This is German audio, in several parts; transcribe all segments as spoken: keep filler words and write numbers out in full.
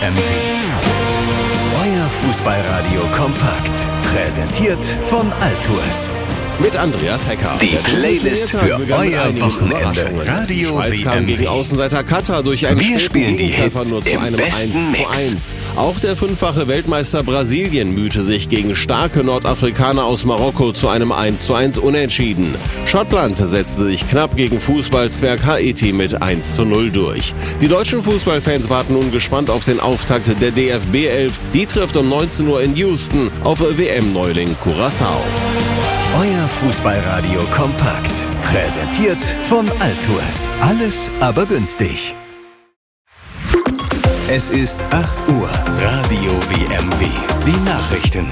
M W. Euer Fußballradio kompakt. Präsentiert von Altours. Mit Andreas Hecker. Die Playlist für euer Wochenende. Radio W M W. Gegen Außenseiter Katar durch einen Wir spielen die Gegentreffer Hits nur zu im einem besten eins zu eins. Mix. Auch der fünffache Weltmeister Brasilien mühte sich gegen starke Nordafrikaner aus Marokko zu einem eins zu eins Unentschieden. Schottland setzte sich knapp gegen Fußballzwerg Haiti mit eins zu null durch. Die deutschen Fußballfans warten nun gespannt auf den Auftakt der D F B elf. Die trifft um neunzehn Uhr in Houston auf W M-Neuling Curaçao. Euer Fußballradio kompakt. Präsentiert von Altours. Alles aber günstig. Es ist acht Uhr. Radio W M W. Die Nachrichten.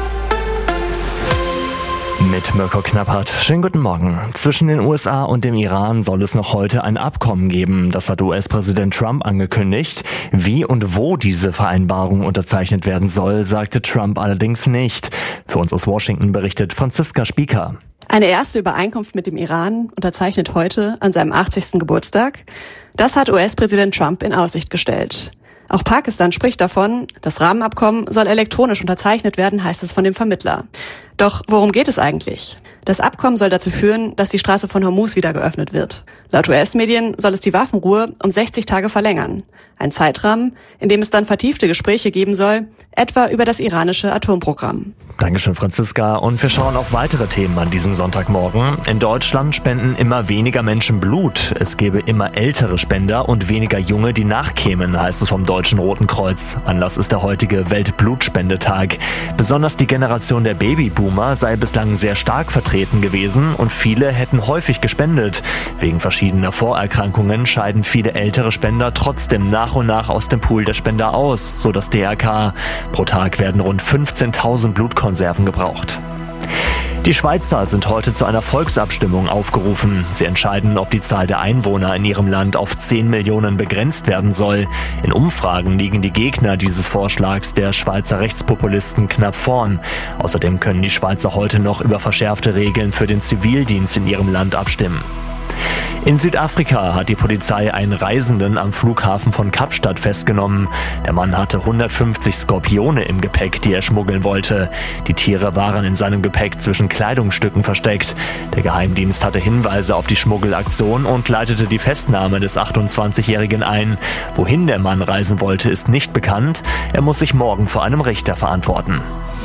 Mit Mirko Knappert. Schönen guten Morgen. Zwischen den U S A und dem Iran soll es noch heute ein Abkommen geben. Das hat U S-Präsident Trump angekündigt. Wie und wo diese Vereinbarung unterzeichnet werden soll, sagte Trump allerdings nicht. Für uns aus Washington berichtet Franziska Spieker. Eine erste Übereinkunft mit dem Iran unterzeichnet heute an seinem achtzigsten Geburtstag. Das hat U S-Präsident Trump in Aussicht gestellt. Auch Pakistan spricht davon, das Rahmenabkommen soll elektronisch unterzeichnet werden, heißt es von dem Vermittler. Doch worum geht es eigentlich? Das Abkommen soll dazu führen, dass die Straße von Hormuz wieder geöffnet wird. Laut U S-Medien soll es die Waffenruhe um sechzig Tage verlängern. Ein Zeitrahmen, in dem es dann vertiefte Gespräche geben soll, etwa über das iranische Atomprogramm. Dankeschön, Franziska. Und wir schauen auf weitere Themen an diesem Sonntagmorgen. In Deutschland spenden immer weniger Menschen Blut. Es gäbe immer ältere Spender und weniger Junge, die nachkämen, heißt es vom Deutschen Roten Kreuz. Anlass ist der heutige Weltblutspendetag. Besonders die Generation der Babyboomer sei bislang sehr stark vertreten gewesen und viele hätten häufig gespendet. Wegen verschiedener Vorerkrankungen scheiden viele ältere Spender trotzdem nach und nach aus dem Pool der Spender aus, so das D R K. Pro Tag werden rund fünfzehntausend Blutkonserven gebraucht. Die Schweizer sind heute zu einer Volksabstimmung aufgerufen. Sie entscheiden, ob die Zahl der Einwohner in ihrem Land auf zehn Millionen begrenzt werden soll. In Umfragen liegen die Gegner dieses Vorschlags der Schweizer Rechtspopulisten knapp vorn. Außerdem können die Schweizer heute noch über verschärfte Regeln für den Zivildienst in ihrem Land abstimmen. In Südafrika hat die Polizei einen Reisenden am Flughafen von Kapstadt festgenommen. Der Mann hatte hundertfünfzig Skorpione im Gepäck, die er schmuggeln wollte. Die Tiere waren in seinem Gepäck zwischen Kleidungsstücken versteckt. Der Geheimdienst hatte Hinweise auf die Schmuggelaktion und leitete die Festnahme des achtundzwanzigjährigen ein. Wohin der Mann reisen wollte, ist nicht bekannt. Er muss sich morgen vor einem Richter verantworten.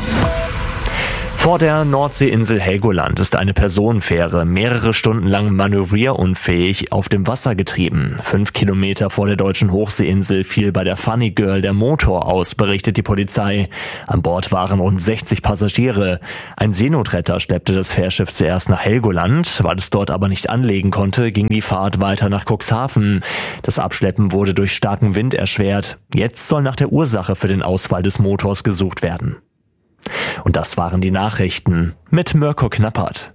Vor der Nordseeinsel Helgoland ist eine Personenfähre mehrere Stunden lang manövrierunfähig auf dem Wasser getrieben. Fünf Kilometer vor der deutschen Hochseeinsel fiel bei der Funny Girl der Motor aus, berichtet die Polizei. An Bord waren rund sechzig Passagiere. Ein Seenotretter schleppte das Fährschiff zuerst nach Helgoland. Weil es dort aber nicht anlegen konnte, ging die Fahrt weiter nach Cuxhaven. Das Abschleppen wurde durch starken Wind erschwert. Jetzt soll nach der Ursache für den Ausfall des Motors gesucht werden. Und das waren die Nachrichten mit Mirko Knappert.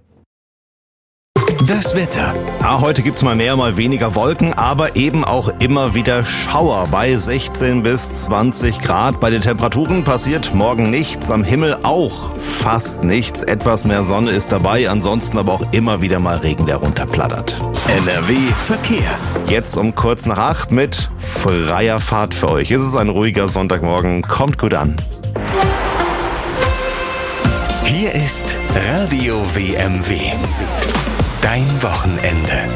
Das Wetter. Ja, heute gibt's mal mehr, mal weniger Wolken, aber eben auch immer wieder Schauer bei sechzehn bis zwanzig Grad. Bei den Temperaturen passiert morgen nichts, am Himmel auch fast nichts. Etwas mehr Sonne ist dabei, ansonsten aber auch immer wieder mal Regen, der runterplattert. N R W Verkehr. Jetzt um kurz nach acht mit freier Fahrt für euch. Es ist ein ruhiger Sonntagmorgen, kommt gut an. Hier ist Radio W M W. Dein Wochenende.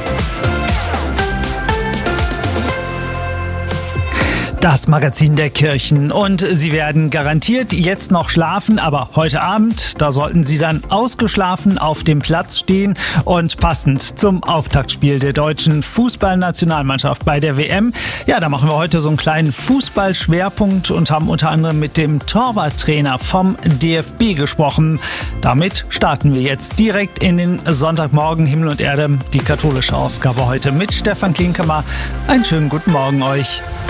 Das Magazin der Kirchen. Und Sie werden garantiert jetzt noch schlafen, aber heute Abend, da sollten Sie dann ausgeschlafen auf dem Platz stehen und passend zum Auftaktspiel der deutschen Fußballnationalmannschaft bei der W M. Ja, da machen wir heute so einen kleinen Fußballschwerpunkt und haben unter anderem mit dem Torwarttrainer vom D F B gesprochen. Damit starten wir jetzt direkt in den Sonntagmorgen Himmel und Erde, die katholische Ausgabe heute mit Stefan Klinkemer. Einen schönen guten Morgen euch.